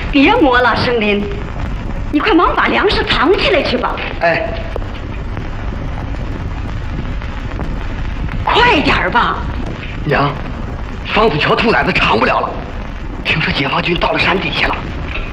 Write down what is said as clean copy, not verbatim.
别磨了，生林，你快忙把粮食藏起来去吧。 哎， 快点儿吧。 娘，房子桥兔崽子藏不了了，听说解放军到了山底下了。